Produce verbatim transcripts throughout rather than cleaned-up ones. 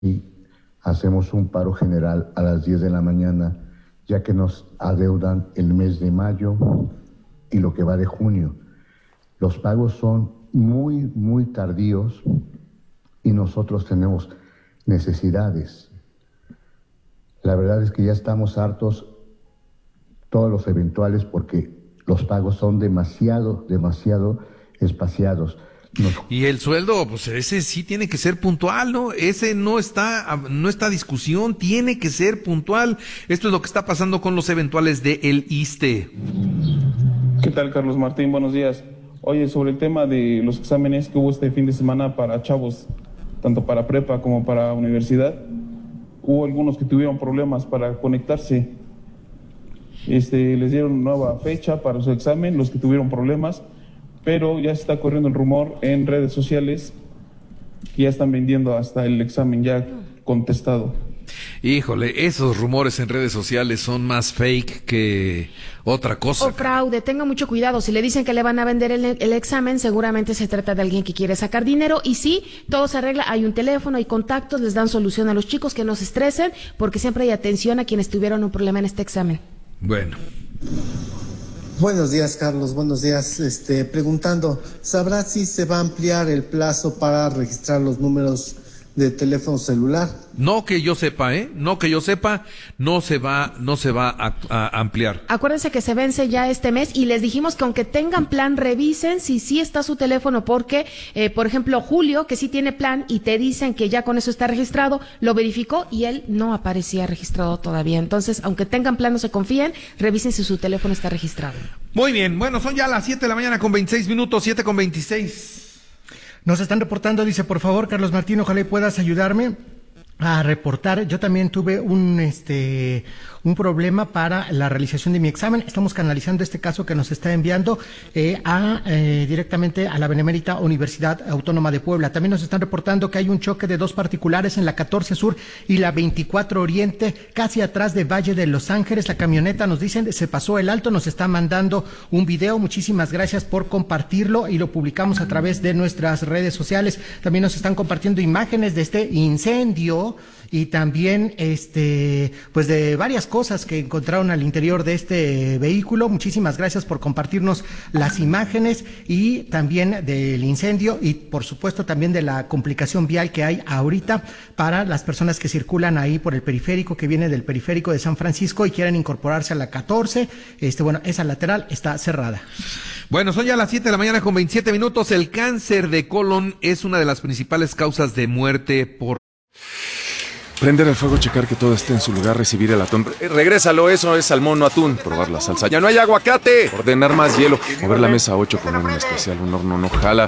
y hacemos un paro general a las diez de la mañana, ya que nos adeudan el mes de mayo y lo que va de junio. Los pagos son muy, muy tardíos y nosotros tenemos necesidades. La verdad es que ya estamos hartos todos los eventuales porque los pagos son demasiado, demasiado espaciados. Nos... Y el sueldo, pues ese sí tiene que ser puntual, ¿no? Ese no está, no está discusión, tiene que ser puntual. Esto es lo que está pasando con los eventuales de el ISSSTE. ¿Qué tal, Carlos Martín? Buenos días. Oye, sobre el tema de los exámenes que hubo este fin de semana para chavos, tanto para prepa como para universidad, hubo algunos que tuvieron problemas para conectarse. Este, les dieron nueva fecha para su examen, los que tuvieron problemas, pero ya se está corriendo el rumor en redes sociales que ya están vendiendo hasta el examen ya contestado. Híjole, esos rumores en redes sociales son más fake que otra cosa. O fraude, tenga mucho cuidado. Si le dicen que le van a vender el, el examen, seguramente se trata de alguien que quiere sacar dinero. Y sí, todo se arregla, hay un teléfono, hay contactos, les dan solución a los chicos, que no se estresen, porque siempre hay atención a quienes tuvieron un problema en este examen. Bueno. Buenos días, Carlos, buenos días. Este, preguntando, ¿sabrá si se va a ampliar el plazo para registrar los números de teléfono celular? No que yo sepa, ¿eh? No que yo sepa, no se va, no se va a, a ampliar. Acuérdense que se vence ya este mes y les dijimos que aunque tengan plan, revisen si sí está su teléfono, porque, eh, por ejemplo, Julio, que sí tiene plan y te dicen que ya con eso está registrado, lo verificó y él no aparecía registrado todavía. Entonces, aunque tengan plan, no se confíen, revisen si su teléfono está registrado. Muy bien, bueno, son ya las siete de la mañana con veintiséis minutos, siete con veintiséis. Nos están reportando, dice, por favor, Carlos Martín, ojalá y puedas ayudarme a reportar. Yo también tuve un este un problema para la realización de mi examen. Estamos canalizando este caso que nos está enviando eh, a eh, directamente a la Benemérita Universidad Autónoma de Puebla. También nos están reportando que hay un choque de dos particulares en la catorce Sur y la veinticuatro Oriente, casi atrás de Valle de Los Ángeles. La camioneta, nos dicen, se pasó el alto. Nos está mandando un video. Muchísimas gracias por compartirlo y lo publicamos a través de nuestras redes sociales. También nos están compartiendo imágenes de este incendio y también este pues de varias cosas que encontraron al interior de este vehículo. Muchísimas gracias por compartirnos las imágenes y también del incendio y por supuesto también de la complicación vial que hay ahorita para las personas que circulan ahí por el periférico, que viene del periférico de San Francisco y quieren incorporarse a la catorce. Este bueno, esa lateral está cerrada. Bueno, son ya las siete de la mañana con veintisiete minutos. El cáncer de colon es una de las principales causas de muerte por... Prender el fuego, checar que todo esté en su lugar, recibir el atún. Eh, regrésalo, eso es salmón o atún. Probar la salsa. ¡Ya no hay aguacate! Ordenar más hielo. Mover la mesa ocho, poner un especial, un horno no jala.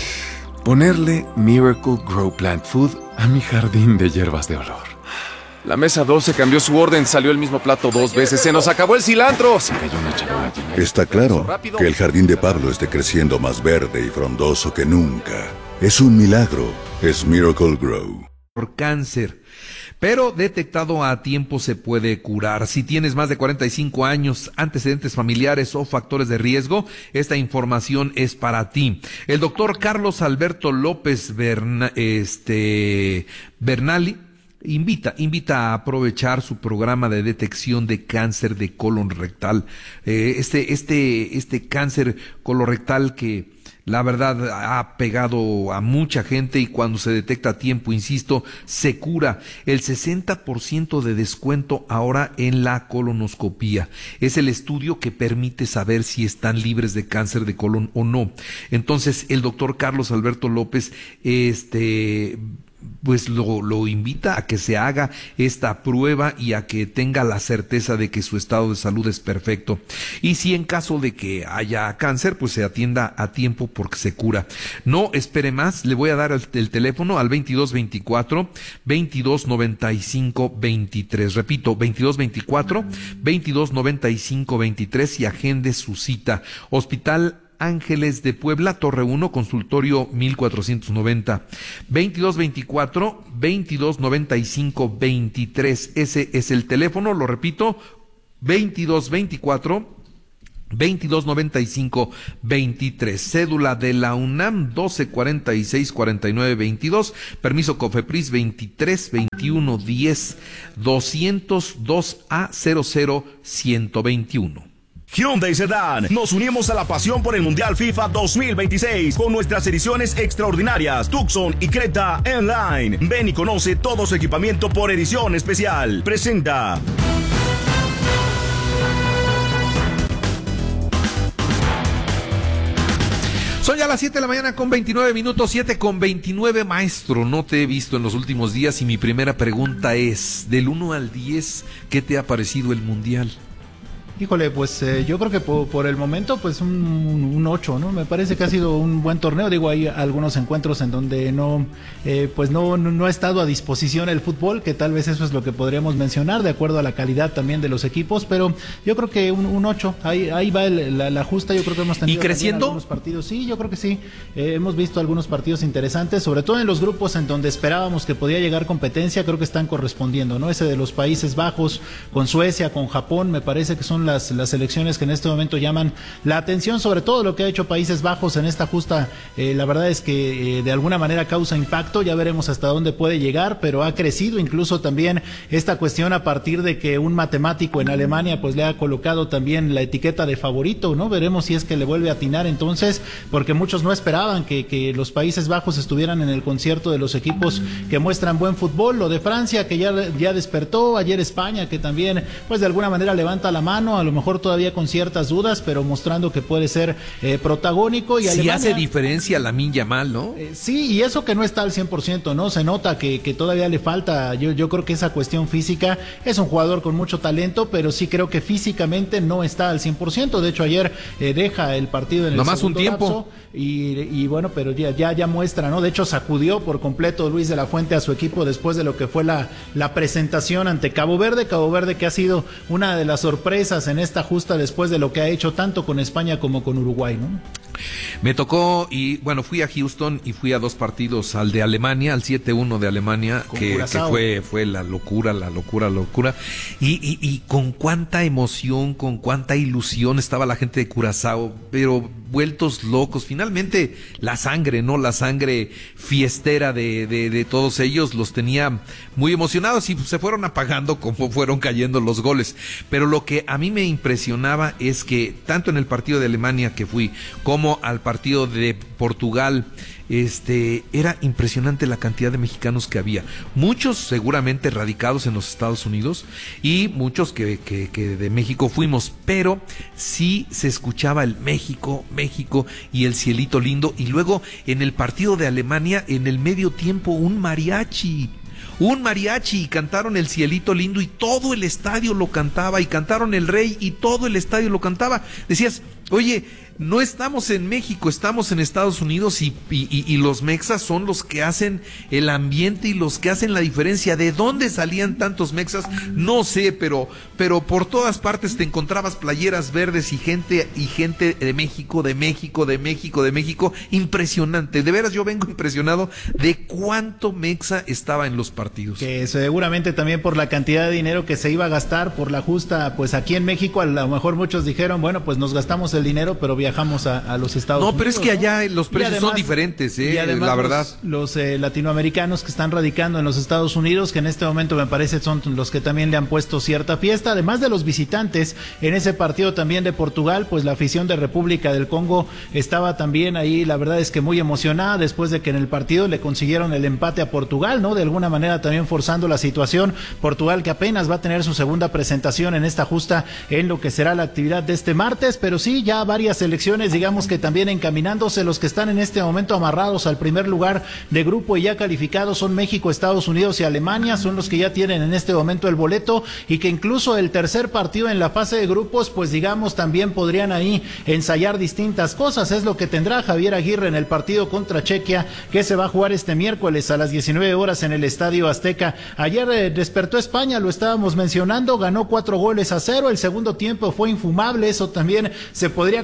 Ponerle Miracle Grow Plant Food a mi jardín de hierbas de olor. La mesa doce cambió su orden, salió el mismo plato dos veces. ¡Se nos acabó el cilantro! Se cayó una charola llena. Está claro que el jardín de Pablo esté creciendo más verde y frondoso que nunca. Es un milagro. Es Miracle Grow. Por cáncer. Pero detectado a tiempo se puede curar. Si tienes más de cuarenta y cinco años, antecedentes familiares o factores de riesgo, esta información es para ti. El doctor Carlos Alberto López Berna, este, Bernali invita, invita a aprovechar su programa de detección de cáncer de colon rectal. Eh, este, este, este cáncer colorectal que la verdad ha pegado a mucha gente y cuando se detecta a tiempo, insisto, se cura. El sesenta por ciento de descuento ahora en la colonoscopía. Es el estudio que permite saber si están libres de cáncer de colon o no. Entonces, el doctor Carlos Alberto López, este... pues lo, lo invita a que se haga esta prueba y a que tenga la certeza de que su estado de salud es perfecto. Y si en caso de que haya cáncer, pues se atienda a tiempo porque se cura. No espere más, le voy a dar el, el teléfono al veintidós veinticuatro, veintidós noventa y cinco veintitrés. Repito, veintidós veinticuatro, veintidós noventa y cinco veintitrés y agende su cita. Hospital Ángeles de Puebla, Torre uno, consultorio mil cuatrocientos noventa, veintidós veinticuatro, veintidós noventa y cinco veintitrés. Ese es el teléfono, lo repito, veintidós veinticuatro, veintidós noventa y cinco veintitrés, cédula de la UNAM doce cuarenta y seis cuarenta y nueve veintidós, permiso COFEPRIS veintitrés veintiuno diez doscientos dos A cero cero ciento veintiuno. Hyundai Sedan, nos unimos a la pasión por el Mundial FIFA dos mil veintiséis con nuestras ediciones extraordinarias Tucson y Creta N-Line. Ven y conoce todo su equipamiento por edición especial. Presenta. Son ya las siete de la mañana con veintinueve minutos, siete con veintinueve. Maestro, no te he visto en los últimos días y mi primera pregunta es, del uno al diez, ¿qué te ha parecido el Mundial? Híjole, pues eh, yo creo que por, por el momento pues un, un ocho, ¿no? Me parece que ha sido un buen torneo. Digo, hay algunos encuentros en donde no eh, pues no, no, no ha estado a disposición el fútbol, que tal vez eso es lo que podríamos mencionar, de acuerdo a la calidad también de los equipos, pero yo creo que un, un ocho, ahí, ahí va el, la, la justa. Yo creo que hemos tenido ¿Y creciendo? algunos partidos, sí, yo creo que sí, eh, hemos visto algunos partidos interesantes, sobre todo en los grupos en donde esperábamos que podía llegar competencia, creo que están correspondiendo, ¿no? Ese de los Países Bajos, con Suecia, con Japón, me parece que son las, las selecciones que en este momento llaman la atención, sobre todo lo que ha hecho Países Bajos en esta justa. Eh, la verdad es que eh, de alguna manera causa impacto, ya veremos hasta dónde puede llegar, pero ha crecido incluso también esta cuestión a partir de que un matemático en Alemania pues le ha colocado también la etiqueta de favorito, ¿no? Veremos si es que le vuelve a atinar entonces, porque muchos no esperaban que, que los Países Bajos estuvieran en el concierto de los equipos que muestran buen fútbol. Lo de Francia, que ya, ya despertó, ayer España, que también pues de alguna manera levanta la mano, a lo mejor todavía con ciertas dudas, pero mostrando que puede ser eh, protagónico. Y sí Alemania, hace diferencia Lamine Yamal, ¿no? Eh, sí, y eso que no está al cien por ciento, ¿no? Se nota que, que todavía le falta. Yo, yo creo que esa cuestión física, es un jugador con mucho talento, pero sí creo que físicamente no está al cien por ciento. De hecho, ayer eh, deja el partido en el Nomás segundo un tiempo. lapso. Y, y bueno, pero ya, ya, ya muestra, ¿no? De hecho, sacudió por completo Luis de la Fuente a su equipo después de lo que fue la, la presentación ante Cabo Verde. Cabo Verde que ha sido una de las sorpresas en esta justa después de lo que ha hecho tanto con España como con Uruguay, ¿no? Me tocó, y bueno, fui a Houston y fui a dos partidos, al de Alemania, al siete uno de Alemania, que, que fue, fue la locura, la locura, la locura. Y, y, y con cuánta emoción, con cuánta ilusión estaba la gente de Curazao, pero vueltos locos. Finalmente, la sangre, ¿no? La sangre fiestera de, de, de todos ellos los tenía muy emocionados y se fueron apagando como fueron cayendo los goles. Pero lo que a mí me impresionaba es que tanto en el partido de Alemania que fui, como al partido de Portugal, este, era impresionante la cantidad de mexicanos que había, muchos seguramente radicados en los Estados Unidos y muchos que, que, que de México fuimos, pero sí se escuchaba el México, México y el cielito lindo. Y luego en el partido de Alemania, en el medio tiempo, un mariachi. Un mariachi, y cantaron el cielito lindo y todo el estadio lo cantaba, y cantaron el rey y todo el estadio lo cantaba. Decías, oye, no estamos en México, estamos en Estados Unidos y, y, y los mexas son los que hacen el ambiente y los que hacen la diferencia. ¿De dónde salían tantos mexas? No sé, pero, pero por todas partes te encontrabas playeras verdes y gente, y gente de México, de México, de México, de México. Impresionante, de veras yo vengo impresionado de cuánto mexa estaba en los partidos. Que seguramente también por la cantidad de dinero que se iba a gastar por la justa, pues aquí en México a lo mejor muchos dijeron, bueno, pues nos gastamos el dinero, pero viajamos a, a los Estados no, Unidos. No, pero es que allá ¿no? los precios además, son diferentes, eh, y además la verdad. Los, los eh, latinoamericanos que están radicando en los Estados Unidos, que en este momento me parece son los que también le han puesto cierta fiesta, además de los visitantes. En ese partido también de Portugal, pues la afición de República del Congo estaba también ahí, la verdad es que muy emocionada después de que en el partido le consiguieron el empate a Portugal, ¿no? De alguna manera también forzando la situación. Portugal que apenas va a tener su segunda presentación en esta justa en lo que será la actividad de este martes, pero sí, ya varias selecciones, digamos que también encaminándose. Los que están en este momento amarrados al primer lugar de grupo y ya calificados son México, Estados Unidos y Alemania, son los que ya tienen en este momento el boleto, y que incluso el tercer partido en la fase de grupos, pues digamos también podrían ahí ensayar distintas cosas. Es lo que tendrá Javier Aguirre en el partido contra Chequia, que se va a jugar este miércoles a las diecinueve horas en el Estadio Azteca. Ayer eh, despertó España, lo estábamos mencionando, ganó cuatro goles a cero, el segundo tiempo fue infumable, eso también se podría cuestionar.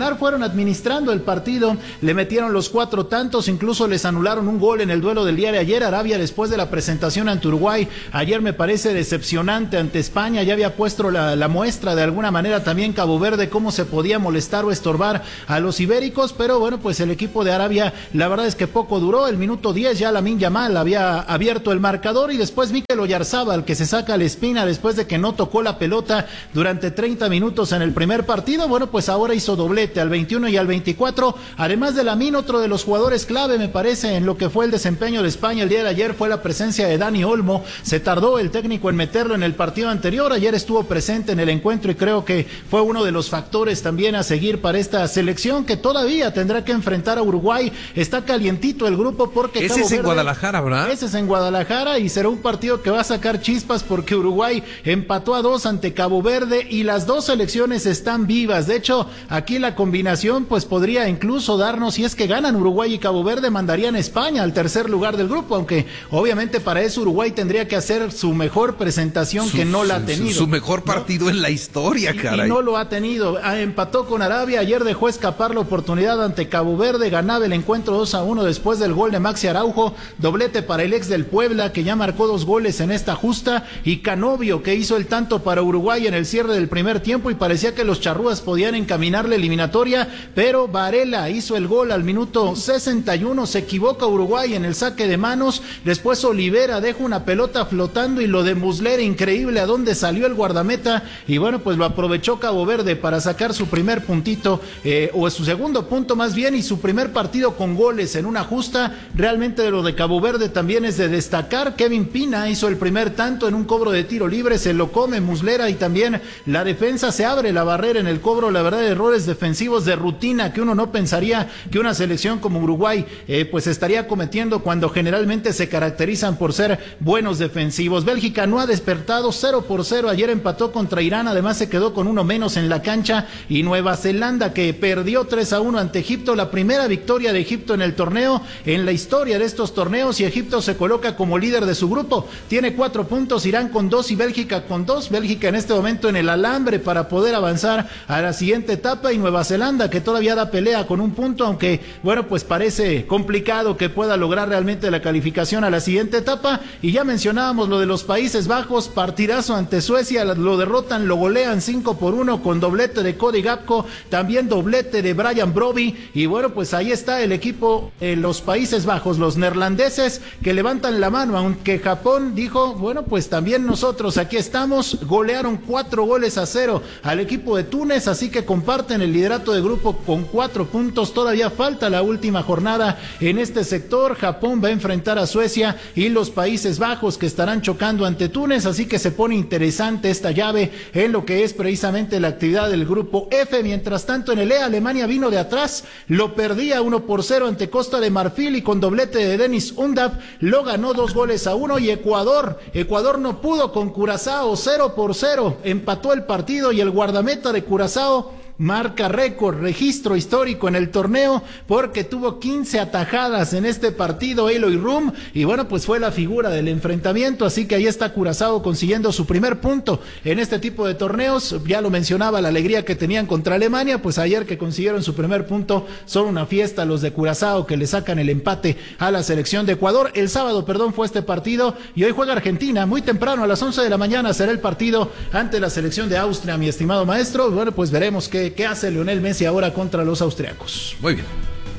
reaccionar, fueron administrando el partido, le metieron los cuatro tantos, incluso les anularon un gol en el duelo del día de ayer. Arabia, después de la presentación ante Uruguay, ayer me parece decepcionante ante España, ya había puesto la, la muestra de alguna manera también Cabo Verde, cómo se podía molestar o estorbar a los ibéricos, pero bueno, pues el equipo de Arabia, la verdad es que poco duró. El minuto diez ya Lamine Yamal había abierto el marcador y después Mikel Oyarzabal, que se saca la espina después de que no tocó la pelota durante treinta minutos en el primer partido, bueno, pues ahora hizo doblete al veintiuno y al veinticuatro, además de Lamine, otro de los jugadores clave me parece en lo que fue el desempeño de España el día de ayer fue la presencia de Dani Olmo. Se tardó el técnico en meterlo en el partido anterior, ayer estuvo presente en el encuentro y creo que fue uno de los factores también a seguir para esta selección que todavía tendrá que enfrentar a Uruguay. Está calientito el grupo porque ese Cabo es en Verde, Guadalajara, ¿verdad? Ese es en Guadalajara y será un partido que va a sacar chispas porque Uruguay empató a dos ante Cabo Verde y las dos selecciones están vivas. De hecho, aquí la combinación pues podría incluso darnos, si es que ganan Uruguay y Cabo Verde, mandarían a España al tercer lugar del grupo, aunque obviamente para eso Uruguay tendría que hacer su mejor presentación, su, que no la ha tenido. Su, su mejor partido, ¿no?, en la historia, y, caray. Y no lo ha tenido. Empató con Arabia, ayer dejó escapar la oportunidad ante Cabo Verde, ganaba el encuentro dos a uno después del gol de Maxi Araujo, doblete para el ex del Puebla, que ya marcó dos goles en esta justa, y Canovio, que hizo el tanto para Uruguay en el cierre del primer tiempo, y parecía que los charrúas podían encaminar la eliminatoria, pero Varela hizo el gol al minuto sesenta y uno, se equivoca Uruguay en el saque de manos, después Olivera deja una pelota flotando y lo de Muslera, increíble a dónde salió el guardameta, y bueno, pues lo aprovechó Cabo Verde para sacar su primer puntito, eh, o su segundo punto más bien, y su primer partido con goles en una justa. Realmente de lo de Cabo Verde también es de destacar, Kevin Pina hizo el primer tanto en un cobro de tiro libre, se lo come Muslera, y también la defensa se abre la barrera en el cobro, la verdad, errores defensivos de rutina que uno no pensaría que una selección como Uruguay eh, pues estaría cometiendo cuando generalmente se caracterizan por ser buenos defensivos. Bélgica no ha despertado, cero por cero, ayer empató contra Irán, además se quedó con uno menos en la cancha, y Nueva Zelanda, que perdió tres a uno ante Egipto, la primera victoria de Egipto en el torneo, en la historia de estos torneos, y Egipto se coloca como líder de su grupo, tiene cuatro puntos, Irán con dos y Bélgica con dos, Bélgica en este momento en el alambre para poder avanzar a la siguiente etapa, y Nueva Zelanda que todavía da pelea con un punto, aunque bueno, pues parece complicado que pueda lograr realmente la calificación a la siguiente etapa. Y ya mencionábamos lo de los Países Bajos, partidazo ante Suecia, lo derrotan, lo golean cinco por uno con doblete de Cody Gakpo, también doblete de Brian Brobbey, y bueno, pues ahí está el equipo, eh, los Países Bajos, los neerlandeses que levantan la mano, aunque Japón dijo, bueno, pues también nosotros aquí estamos, golearon cuatro goles a cero al equipo de Túnez, así que comparten el liderato de grupo con cuatro puntos, todavía falta la última jornada en este sector. Japón va a enfrentar a Suecia y los Países Bajos, que estarán chocando ante Túnez, así que se pone interesante esta llave en lo que es precisamente la actividad del grupo F. Mientras tanto en el E, Alemania vino de atrás, lo perdía uno por cero ante Costa de Marfil, y con doblete de Denis Undav lo ganó dos goles a uno. Y Ecuador, Ecuador no pudo con Curazao, cero por cero, empató el partido, y el guardameta de Curazao marca récord, registro histórico en el torneo, porque tuvo quince atajadas en este partido, Eloy Rum, y bueno, pues fue la figura del enfrentamiento, así que ahí está Curazao consiguiendo su primer punto en este tipo de torneos. Ya lo mencionaba, la alegría que tenían contra Alemania, pues ayer que consiguieron su primer punto, son una fiesta los de Curazao, que le sacan el empate a la selección de Ecuador. El sábado, perdón, fue este partido, y hoy juega Argentina, muy temprano, a las once de la mañana será el partido ante la selección de Austria, mi estimado maestro. Bueno, pues veremos qué ¿Qué hace Lionel Messi ahora contra los austriacos? Muy bien.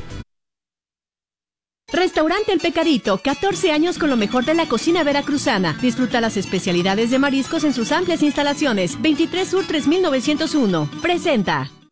Restaurante El Pecadito, catorce años con lo mejor de la cocina veracruzana. Disfruta las especialidades de mariscos en sus amplias instalaciones. veintitrés Sur tres mil novecientos uno. Presenta.